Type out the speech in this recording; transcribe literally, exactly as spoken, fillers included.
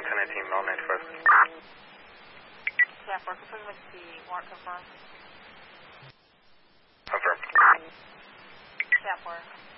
ten eighteen, Mel ninety-five. Staff worker, please make the warrant confirmed. Confirm. Staff work.